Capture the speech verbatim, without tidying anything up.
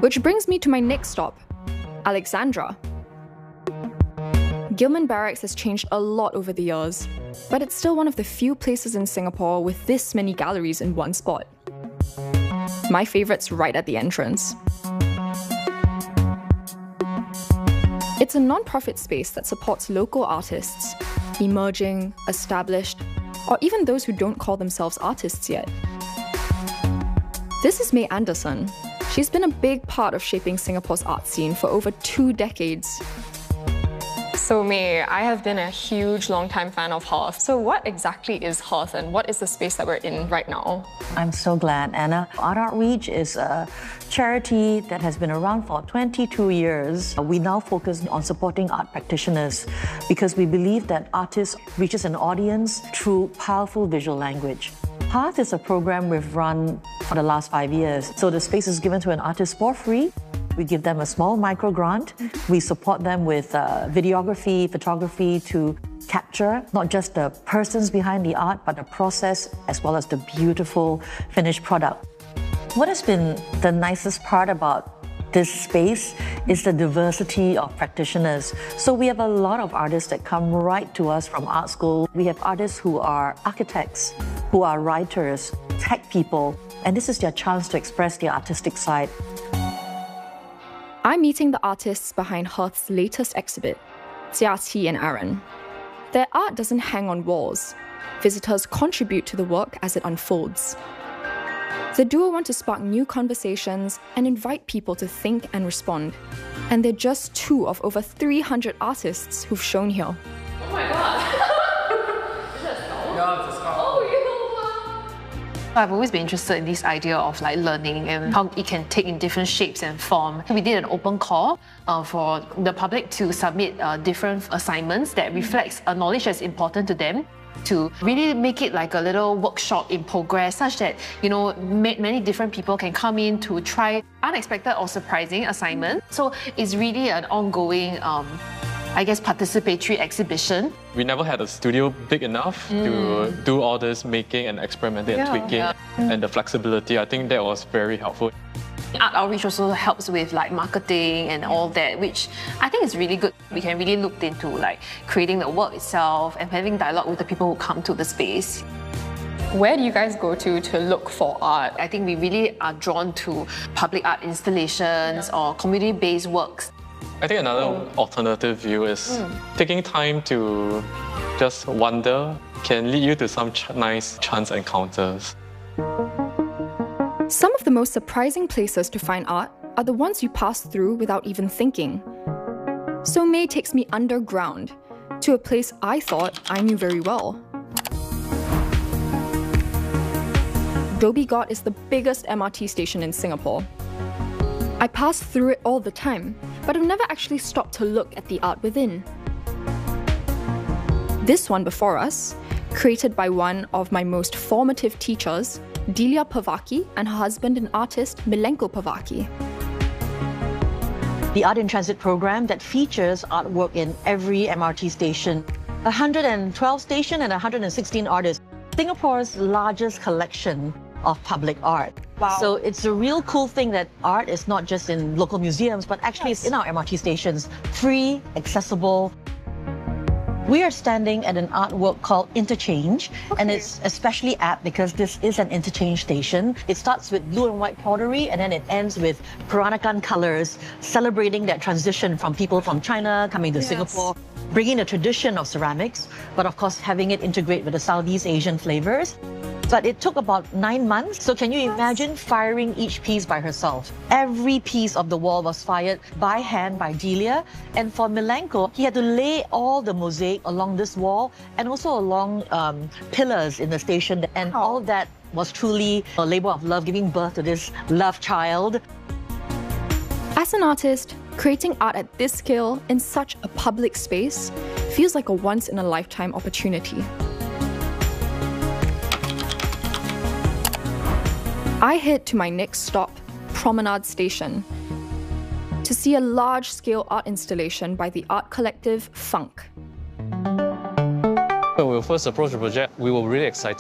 Which brings me to my next stop, Alexandra. Gillman Barracks has changed a lot over the years, but it's still one of the few places in Singapore with this many galleries in one spot. My favourite's right at the entrance. It's a non-profit space that supports local artists, emerging, established, or even those who don't call themselves artists yet. This is May Anderson. She's been a big part of shaping Singapore's art scene for over two decades. So May, I have been a huge long-time fan of Hearth. So what exactly is Hearth and what is the space that we're in right now? I'm so glad, Anna. Art Outreach is a charity that has been around for twenty-two years. We now focus on supporting art practitioners because we believe that artists reaches an audience through powerful visual language. Hearth is a program we've run for the last five years. So the space is given to an artist for free. We give them a small micro grant. We support them with uh, videography, photography to capture not just the persons behind the art, but the process as well as the beautiful finished product. What has been the nicest part about this space is the diversity of practitioners. So we have a lot of artists that come right to us from art school. We have artists who are architects, who are writers, tech people, and this is their chance to express their artistic side. I'm meeting the artists behind Hearth's latest exhibit, Jia Qi and Aaron. Their art doesn't hang on walls. Visitors contribute to the work as it unfolds. The duo want to spark new conversations and invite people to think and respond. And they're just two of over three hundred artists who've shown here. Oh my god! Is that a skull? Yeah, it's a skull. Oh, I've always been interested in this idea of like learning and how it can take in different shapes and form. We did an open call uh, for the public to submit uh, different assignments that reflects a knowledge that's important to them, to really make it like a little workshop in progress such that, you know, ma many different people can come in to try unexpected or surprising assignments. So it's really an ongoing um, I guess, participatory exhibition. We never had a studio big enough mm. to do all this making and experimenting yeah, and tweaking. Yeah. And the flexibility, I think that was very helpful. Art Outreach also helps with like marketing and all that, which I think is really good. We can really look into like creating the work itself and having dialogue with the people who come to the space. Where do you guys go to to look for art? I think we really are drawn to public art installations yeah. or community-based works. I think another oh. alternative view is mm. taking time to just wonder can lead you to some ch nice chance encounters. Some of the most surprising places to find art are the ones you pass through without even thinking. So May takes me underground to a place I thought I knew very well. Dhoby Ghaut is the biggest M R T station in Singapore. I pass through it all the time, but I've never actually stopped to look at the art within. This one before us, created by one of my most formative teachers, Delia Pavaki, and her husband and artist, Milenko Pavaki. The Art in Transit program that features artwork in every M R T station. one hundred twelve stations and one hundred sixteen artists. Singapore's largest collection of public art. Wow. So it's a real cool thing that art is not just in local museums, but actually yes. it's in our M R T stations. Free, accessible. We are standing at an artwork called Interchange, okay. and it's especially apt because this is an interchange station. It starts with blue and white pottery, and then it ends with Peranakan colors, celebrating that transition from people from China coming to yes. Singapore, bringing the tradition of ceramics, but of course having it integrate with the Southeast Asian flavors. But it took about nine months. So can you yes. imagine firing each piece by herself? Every piece of the wall was fired by hand by Delia. And for Milenko, he had to lay all the mosaic along this wall and also along um, pillars in the station. And oh. all that was truly a labor of love, giving birth to this love child. As an artist, creating art at this scale in such a public space feels like a once-in-a-lifetime opportunity. I head to my next stop, Promenade Station, to see a large-scale art installation by the art collective Funk. When we first approached the project, we were really excited.